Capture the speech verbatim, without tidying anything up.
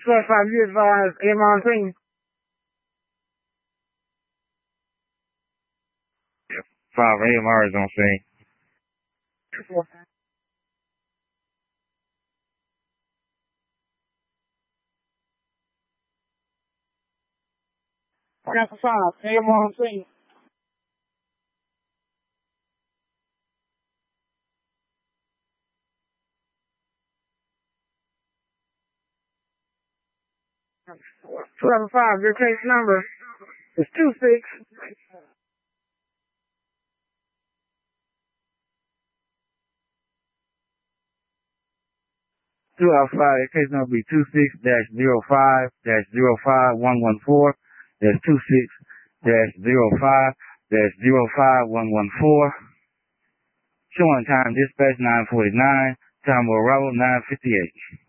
twelve five, you advise M on scene. Yep. Five A M R is on scene. two four five. Castle five, A M on scene. twelve five, your case number is two six. Two Alpha, case number be two six dash zero five dash zero five one one four. That's two six dash zero five dash zero five one one four. Showing time dispatch nine forty-nine. Time of arrival nine fifty-eight.